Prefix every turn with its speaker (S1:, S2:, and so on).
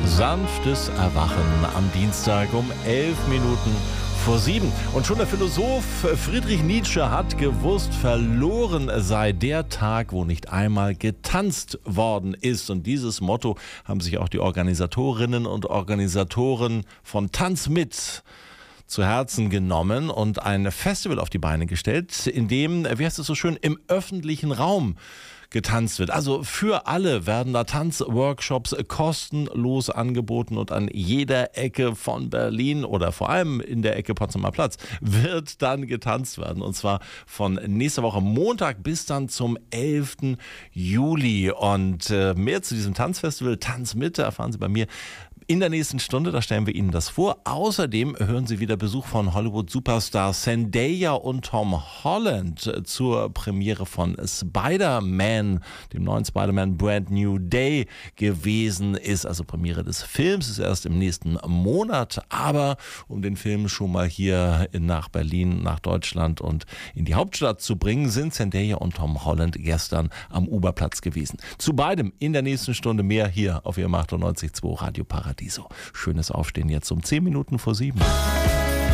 S1: Sanftes Erwachen am Dienstag um 7:11. Und schon der Philosoph Friedrich Nietzsche hat gewusst, verloren sei der Tag, wo nicht einmal getanzt worden ist. Und dieses Motto haben sich auch die Organisatorinnen und Organisatoren von Tanz mit zu Herzen genommen und ein Festival auf die Beine gestellt, in dem, wie heißt es so schön, im öffentlichen Raum getanzt wird. Also für alle werden da Tanzworkshops kostenlos angeboten und an jeder Ecke von Berlin oder vor allem in der Ecke Potsdamer Platz wird dann getanzt werden. Und zwar von nächster Woche Montag bis dann zum 11. Juli. Und mehr zu diesem Tanzfestival, Tanz mit, erfahren Sie bei mir in der nächsten Stunde, da stellen wir Ihnen das vor. Außerdem hören Sie wieder Besuch von Hollywood-Superstar Zendaya und Tom Holland zur Premiere von Spider-Man, dem neuen Spider-Man Brand New Day gewesen ist. Also Premiere des Films ist erst im nächsten Monat. Aber um den Film schon mal hier nach Berlin, nach Deutschland und in die Hauptstadt zu bringen, sind Zendaya und Tom Holland gestern am Uberplatz gewesen. Zu beidem in der nächsten Stunde mehr hier auf Ihrem 98.2 Radio Paradiso. Schönes Aufstehen jetzt um 7:10.